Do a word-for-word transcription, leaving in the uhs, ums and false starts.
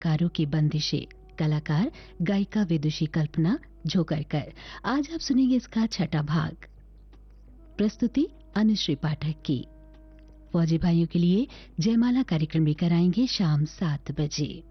कारों की बंदिशें, कलाकार गायिका विदुषी कल्पना जोगरकर। आज आप सुनेंगे इसका छठा भाग। प्रस्तुति अनुश्री पाठक की। फौजी भाइयों के लिए जयमाला कार्यक्रम भी कराएंगे शाम सात बजे।